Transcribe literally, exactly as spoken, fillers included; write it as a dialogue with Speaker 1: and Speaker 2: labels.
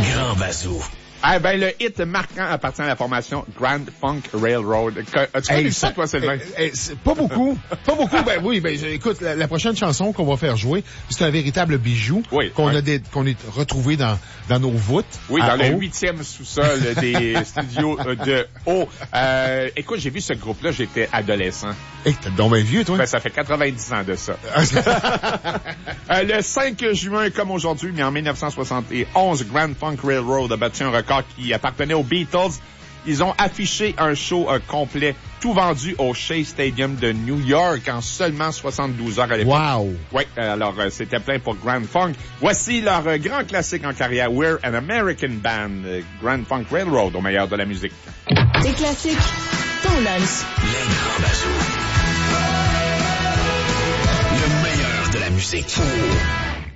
Speaker 1: grand bazou.
Speaker 2: Ah ben, le hit marquant appartient à la formation Grand Funk Railroad. As-tu connu ça, toi, Sylvain?
Speaker 3: Eh, eh, pas beaucoup. Pas beaucoup. Ben oui, ben écoute, la, la prochaine chanson qu'on va faire jouer, c'est un véritable bijou
Speaker 2: oui,
Speaker 3: qu'on
Speaker 2: oui.
Speaker 3: a des, qu'on est retrouvé dans, dans nos voûtes.
Speaker 2: Oui, dans
Speaker 3: haut.
Speaker 2: le huitième sous-sol des studios de haut. Euh, écoute, j'ai vu ce groupe-là, j'étais adolescent.
Speaker 3: Eh, hey, t'es donc bien vieux, toi.
Speaker 2: Ben, ça fait quatre-vingt-dix ans de ça. euh, le cinq juin, comme aujourd'hui, mais en mille neuf cent soixante et onze, Grand Funk Railroad a battu un record qui appartenait aux Beatles. Ils ont affiché un show euh, complet, tout vendu au Shea Stadium de New York en seulement soixante-douze heures à l'époque.
Speaker 3: Wow!
Speaker 2: Oui, alors euh, c'était plein pour Grand Funk. Voici leur euh, grand classique en carrière, We're an American Band, euh, Grand Funk Railroad, au meilleur de la musique.
Speaker 4: Des classiques, ton lunch.
Speaker 1: Les grands bazous. Le meilleur de la musique.